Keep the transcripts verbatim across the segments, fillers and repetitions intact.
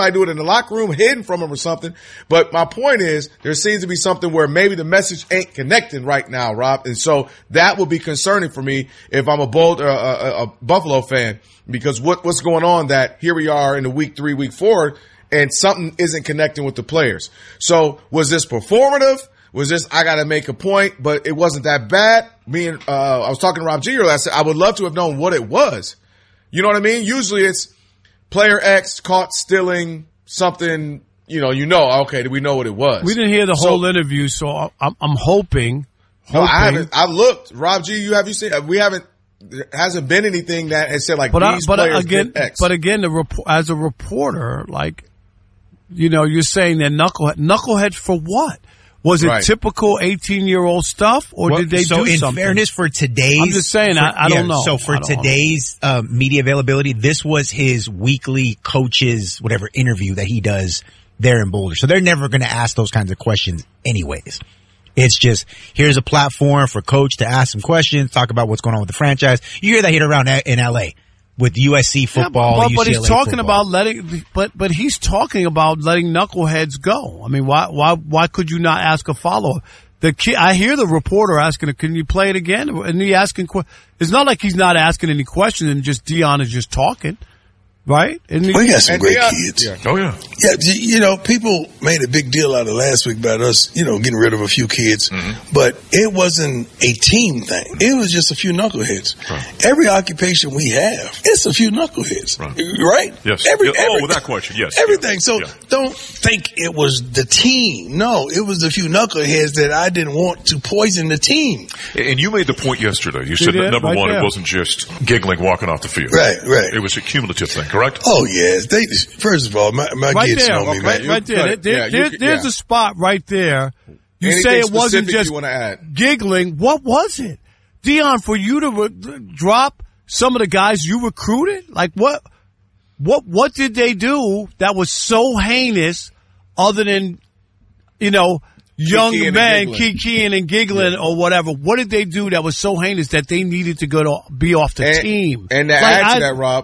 might do it in the locker room, hidden from him or something. But my point is, there seems to be something where maybe the message ain't connecting right now, Rob. And so that would be concerning for me if I'm a bold, uh, a, a Buffalo fan, because what, what's going on that here we are in the week three, week four, and something isn't connecting with the players. So was this performative? Was this, I got to make a point, but it wasn't that bad? Me and, uh, I was talking to Rob G earlier. I said, I would love to have known what it was. You know what I mean? Usually it's player X caught stealing something, you know, you know, okay, we know what it was. We didn't hear the so, whole interview, so I'm, I'm hoping, hoping. No, I haven't, I looked. Rob G, you have you seen, we haven't, there hasn't been anything that has said like but these I, but players again, did X. But again, the rep- as a reporter, like, you know, you're saying that knucklehead, knucklehead for what? Was it right. typical eighteen-year-old stuff, or well, did they so do in something? fairness, for today's... I'm just saying, for, I, I yeah, don't know. So for today's uh, media availability, this was his weekly coaches, whatever, interview that he does there in Boulder. So they're never going to ask those kinds of questions anyways. It's just, here's a platform for coach to ask some questions, talk about what's going on with the franchise. You hear that hit around in L A with U S C football, yeah, but, but U C L A he's talking football. about letting, but but he's talking about letting knuckleheads go. I mean, why why why could you not ask a follow up? The kid, I hear the reporter asking, "Can you play it again?" And he asking, it's not like he's not asking any questions and just Deion is just talking. Right? And we got some great Deion, kids. Yeah. Oh, yeah. Yeah, you know, people made a big deal out of last week about us, you know, getting rid of a few kids. Mm-hmm. But it wasn't a team thing. It was just a few knuckleheads. Right. Every occupation we have, it's a few knuckleheads. Right? right? Yes. Every, yeah. every, oh, without question, yes. Everything. Yeah. So yeah. don't think it was the team. No, it was a few knuckleheads that I didn't want to poison the team. And you made the point yesterday. You said that, number right one, there. It wasn't just giggling walking off the field. Right, right. It was a cumulative thing, correct? Oh, yeah. They, first of all, my, my right kids there, know me, right, man. right there. there, yeah, there you, there's yeah. a spot right there. You Anything say it wasn't specific just you wanna add? giggling. What was it? Deion, for you to re- drop some of the guys you recruited? Like what, what, what did they do that was so heinous other than, you know, young Kikiing men and kikiing and giggling yeah. or whatever? What did they do that was so heinous that they needed to go to be off the and, team? And to like, add to I, that, Rob,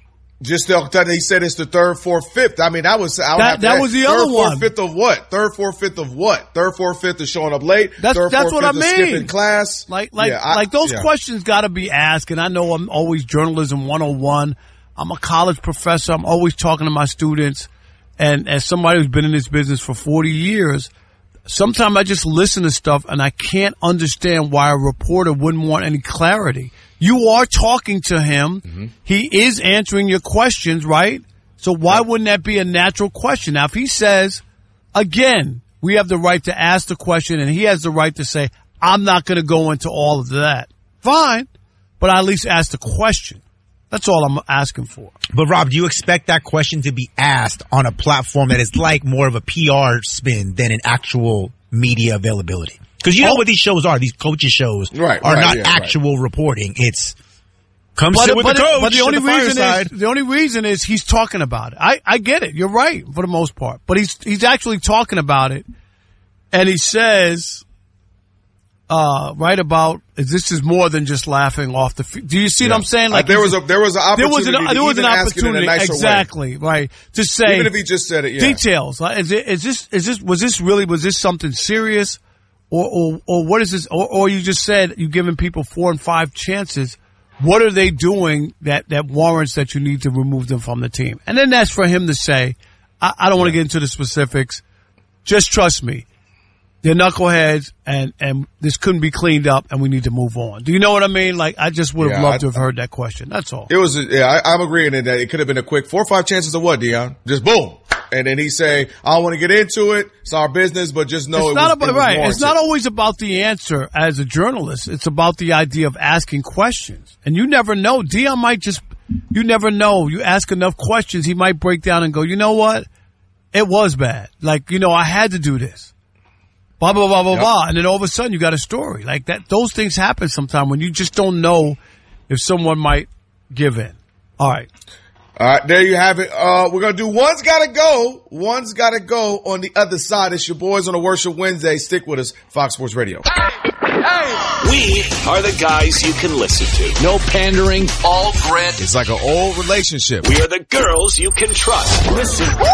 just the, he said it's the third, fourth, fifth. I mean, that was I would that, have to that add, was the third, other fourth, one. Fifth of what? Third, fourth, fifth of what? Third, fourth, fifth of showing up late. That's third, that's fourth, what fifth I of mean. skipping class. Like like yeah, I, like those yeah. questions got to be asked. And I know I'm always journalism one oh one. I'm a college professor. I'm always talking to my students. And as somebody who's been in this business for forty years, sometimes I just listen to stuff and I can't understand why a reporter wouldn't want any clarity. You are talking to him. Mm-hmm. He is answering your questions, right? So why wouldn't that be a natural question? Now, if he says, again, we have the right to ask the question and he has the right to say, I'm not going to go into all of that. Fine. But I at least ask the question. That's all I'm asking for. But Rob, do you expect that question to be asked on a platform that is like more of a P R spin than an actual media availability? Because you know oh. what these shows are. These coaches shows right, are right, not yeah, actual right. reporting. It's come but, sit with but the coach. It, but the only the reason fireside. is the only reason is he's talking about it. I, I get it. You're right for the most part. But he's he's actually talking about it, and he says, uh, right about this is more than just laughing off the field. Do you see yeah. what I'm saying? Like uh, there was a there was an opportunity. There was an, to there was even an ask it in a opportunity nicer exactly way. right to say even if he just said it. Yeah. Details. Like, is it is this is this was this really was this something serious? Or, or, or what is this? Or, or you just said you've given people four and five chances. What are they doing that, that warrants that you need to remove them from the team? And then that's for him to say, I, I don't want to get into the specifics. Just trust me. They're knuckleheads and, and this couldn't be cleaned up and we need to move on. Do you know what I mean? Like, I just would have yeah, loved I, to have heard that question. That's all. It was, yeah, I, I'm agreeing in that it could have been a quick four or five chances of what, Deion? Just boom. And then he say, I don't want to get into it. It's our business, but just know it's it not was, about, it was right. warranted. It's not always about the answer as a journalist. It's about the idea of asking questions. And you never know. Deion might just, you never know. You ask enough questions, he might break down and go, you know what? It was bad. Like, you know, I had to do this. Blah, blah, blah, blah, yep. blah. And then all of a sudden you got a story. Like that, those things happen sometimes when you just don't know if someone might give in. All right. All right, there you have it. Uh, we're going to do One's Gotta Go. One's Gotta Go on the other side. It's your boys on a Worship Wednesday. Stick with us, Fox Sports Radio. Hey, hey. We are the guys you can listen to. No pandering, all grit. It's like an old relationship. We are the girls you can trust. Listen.